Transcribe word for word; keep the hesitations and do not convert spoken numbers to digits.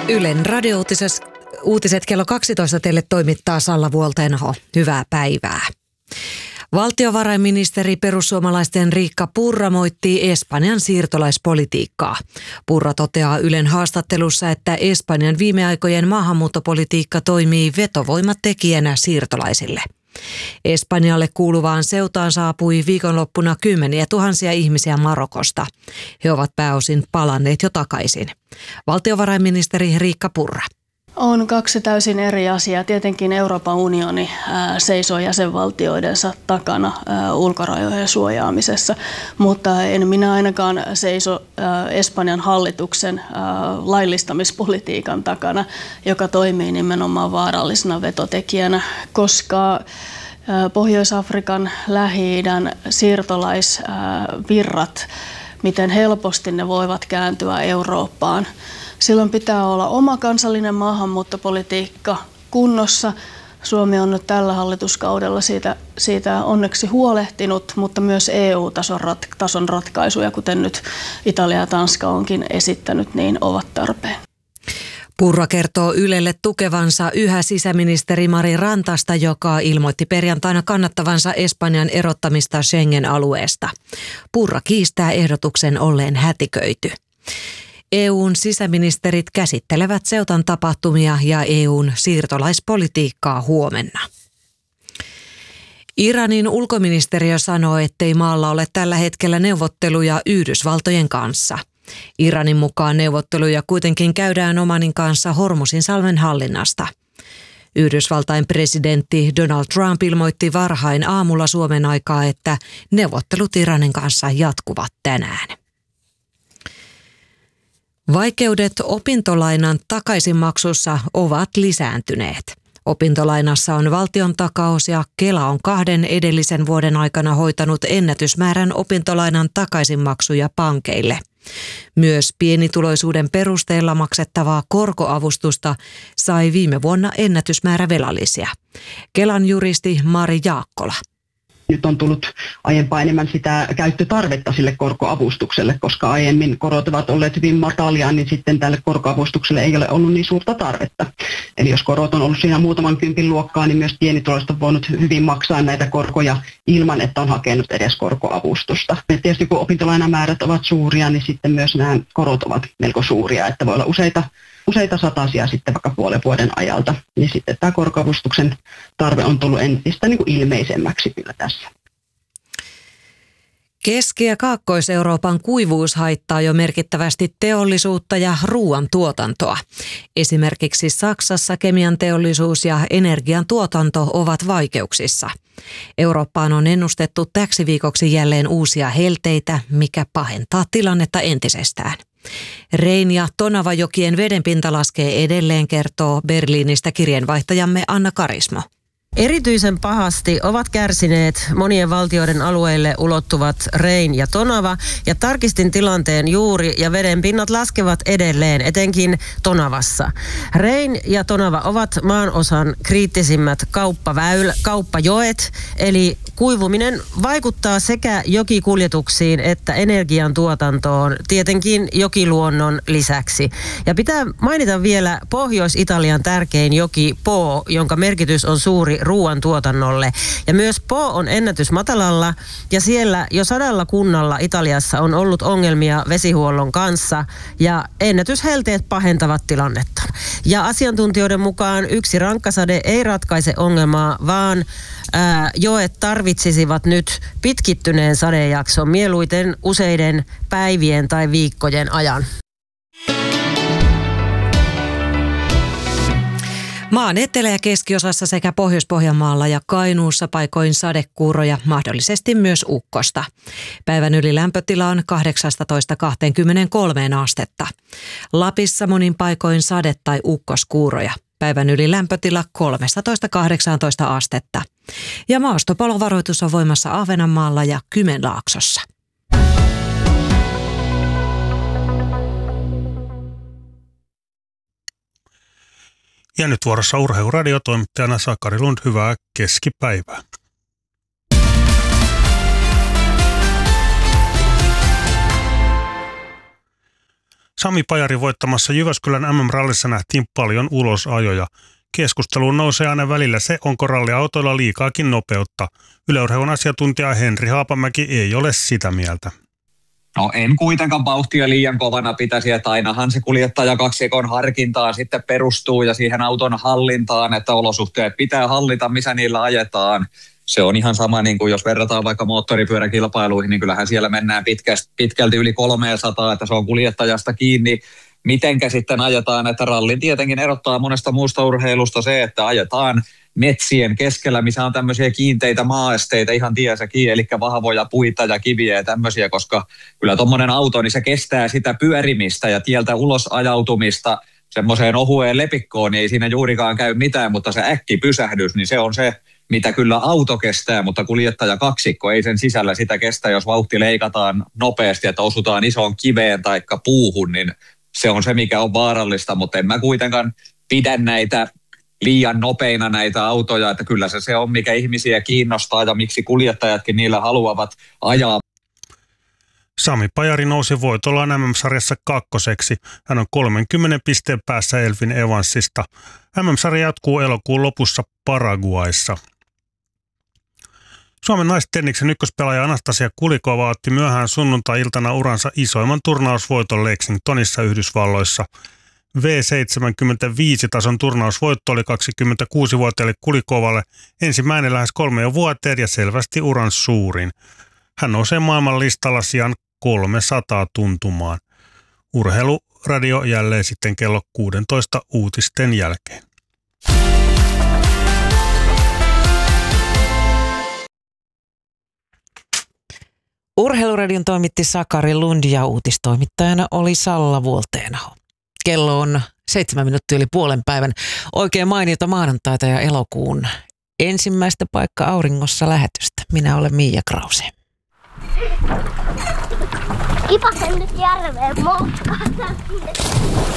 Ylen radio-uutiset kello kaksitoista teille toimittaa Salla Vuoltenho. Hyvää päivää. Valtiovarainministeri perussuomalaisten Riikka Purra moittii Espanjan siirtolaispolitiikkaa. Purra toteaa Ylen haastattelussa, että Espanjan viime aikojen maahanmuuttopolitiikka toimii vetovoimatekijänä siirtolaisille. Espanjalle kuuluvaan seutaan saapui viikonloppuna kymmeniä tuhansia ihmisiä Marokosta. He ovat pääosin palanneet jo takaisin. Valtiovarainministeri Riikka Purra. On kaksi täysin eri asiaa. Tietenkin Euroopan unioni ää, seisoo jäsenvaltioidensa takana ää, ulkorajojen suojaamisessa, mutta en minä ainakaan seiso ää, Espanjan hallituksen ää, laillistamispolitiikan takana, joka toimii nimenomaan vaarallisena vetotekijänä, koska ää, Pohjois-Afrikan, Lähi-idän siirtolaisvirrat, miten helposti ne voivat kääntyä Eurooppaan. Silloin pitää olla oma kansallinen maahanmuuttopolitiikka kunnossa. Suomi on nyt tällä hallituskaudella siitä, siitä onneksi huolehtinut, mutta myös E U-tason rat, tason ratkaisuja, kuten nyt Italia ja Tanska onkin esittänyt, niin ovat tarpeen. Purra kertoo Ylelle tukevansa yhä sisäministeri Mari Rantasta, joka ilmoitti perjantaina kannattavansa Espanjan erottamista Schengen-alueesta. Purra kiistää ehdotuksen olleen hätiköity. E U:n sisäministerit käsittelevät Ceutan tapahtumia ja E U:n siirtolaispolitiikkaa huomenna. Iranin ulkoministeriö sanoo, ettei maalla ole tällä hetkellä neuvotteluja Yhdysvaltojen kanssa. Iranin mukaan neuvotteluja kuitenkin käydään Omanin kanssa Hormuzinsalmen hallinnasta. Yhdysvaltain presidentti Donald Trump ilmoitti varhain aamulla Suomen aikaa, että neuvottelut Iranin kanssa jatkuvat tänään. Vaikeudet opintolainan takaisinmaksussa ovat lisääntyneet. Opintolainassa on valtiontakaus ja Kela on kahden edellisen vuoden aikana hoitanut ennätysmäärän opintolainan takaisinmaksuja pankeille. Myös pienituloisuuden perusteella maksettavaa korkoavustusta sai viime vuonna ennätysmäärä velallisia. Kelan juristi Mari Jaakkola. Nyt on tullut aiempaa enemmän sitä käyttötarvetta sille korkoavustukselle, koska aiemmin korot ovat olleet hyvin matalia, niin sitten tälle korkoavustukselle ei ole ollut niin suurta tarvetta. Eli jos korot on ollut siinä muutaman kympin luokkaa, niin myös pienituloiset on voinut hyvin maksaa näitä korkoja ilman, että on hakenut edes korkoavustusta. Ja tietysti kun opintolainamäärät ovat suuria, niin sitten myös nämä korot ovat melko suuria, että voi olla useita useita satasia sitten vaikka puolen vuoden ajalta, niin sitten tämä korkoavustuksen tarve on tullut entistä niin kuin ilmeisemmäksi kyllä tässä. Keski- ja Kaakkois-Euroopan kuivuus haittaa jo merkittävästi teollisuutta ja ruoantuotantoa. Esimerkiksi Saksassa kemian teollisuus ja energian tuotanto ovat vaikeuksissa. Eurooppaan on ennustettu täksi viikoksi jälleen uusia helteitä, mikä pahentaa tilannetta entisestään. Rein- ja Tonavajokien vedenpinta laskee edelleen, kertoo Berliinistä kirjeenvaihtajamme Anna Karismo. Erityisen pahasti ovat kärsineet monien valtioiden alueille ulottuvat Rein ja Tonava, ja tarkistin tilanteen juuri, ja vedenpinnat laskevat edelleen, etenkin Tonavassa. Rein ja Tonava ovat maanosan kriittisimmät kauppaväylä, kauppajoet, eli kuivuminen vaikuttaa sekä jokikuljetuksiin että energiantuotantoon, tietenkin jokiluonnon lisäksi. Ja pitää mainita vielä Pohjois-Italian tärkein joki Po, jonka merkitys on suuri ruoantuotannolle. Ja myös Po on ennätysmatalalla, ja siellä jo sadalla kunnalla Italiassa on ollut ongelmia vesihuollon kanssa, ja ennätyshelteet pahentavat tilannetta. Ja asiantuntijoiden mukaan yksi rankkasade ei ratkaise ongelmaa, vaan ää, joet tarvitsisivat nyt pitkittyneen sadejakson mieluiten useiden päivien tai viikkojen ajan. Maan etelä- ja keskiosassa sekä Pohjois-Pohjanmaalla ja Kainuussa paikoin sadekuuroja, mahdollisesti myös ukkosta. Päivän ylilämpötila on kahdeksastatoista kaksikymmentäkolme astetta. Lapissa monin paikoin sade- tai ukkoskuuroja. Päivän ylilämpötila kolmetoista kahdeksantoista astetta. Ja maastopalovaroitus on voimassa Ahvenanmaalla ja Kymenlaaksossa. Ja nyt vuorossa Urheiluradio, toimittajana Sakari Lund, hyvää keskipäivää. Sami Pajari voittamassa Jyväskylän M M-rallissa nähtiin paljon ulosajoja. Keskusteluun nousee aina välillä se, onko ralliautoilla liikaakin nopeutta. Yle Urheilun asiantuntija Henri Haapamäki ei ole sitä mieltä. No en kuitenkaan vauhtia liian kovana pitäisi, että ainahan se kuljettaja kaksikon harkintaan sitten perustuu ja siihen auton hallintaan, että olosuhteet pitää hallita, missä niillä ajetaan. Se on ihan sama, niin kuin jos verrataan vaikka moottoripyöräkilpailuihin, niin kyllähän siellä mennään pitkästi, pitkälti yli kolmesataa, että se on kuljettajasta kiinni. Mitenkä sitten ajetaan, että rallin tietenkin erottaa monesta muusta urheilusta se, että ajetaan metsien keskellä, missä on tämmöisiä kiinteitä maaesteitä ihan tiessäkin, eli vahvoja puita ja kiviä ja tämmöisiä, koska kyllä tuommoinen auto, niin se kestää sitä pyörimistä ja tieltä ulos ajautumista semmoiseen ohueen lepikkoon, niin ei siinä juurikaan käy mitään, mutta se äkkipysähdys, niin se on se, mitä kyllä auto kestää, mutta kuljettaja kaksikko ei sen sisällä sitä kestä, jos vauhti leikataan nopeasti, että osutaan isoon kiveen tai puuhun, niin se on se, mikä on vaarallista, mutta en mä kuitenkaan pidä näitä liian nopeina näitä autoja, että kyllä se se on, mikä ihmisiä kiinnostaa ja miksi kuljettajatkin niillä haluavat ajaa. Sami Pajari nousi voitollaan M M-sarjassa kakkoseksi. Hän on kolmenkymmenen pisteen päässä Elfin Evansista. M M-sarja jatkuu elokuun lopussa Paraguayssa. Suomen naistenniksen ykköspelaaja Anastasia Kulikova otti myöhään sunnuntai-iltana uransa isoimman turnausvoiton Lexingtonissa Yhdysvalloissa. V seitsemänkymmentäviisi-tason turnausvoitto oli kaksikymmentäkuusivuotiaalle Kulikovalle ensimmäinen lähes kolmeen vuoteen ja selvästi uran suurin. Hän nousee maailman listalla sijaan kolmesataa tuntumaan. Urheiluradio jälleen sitten kello kuusitoista uutisten jälkeen. Urheiluradion toimitti Sakari Lund ja uutistoimittajana oli Salla Vuolteenaho. Kello on seitsemän minuuttia yli puolen päivän. Oikein mainiota maanantaita ja elokuun ensimmäistä paikka auringossa lähetystä. Minä olen Miia Krause. Kipasen nyt järveen motkata.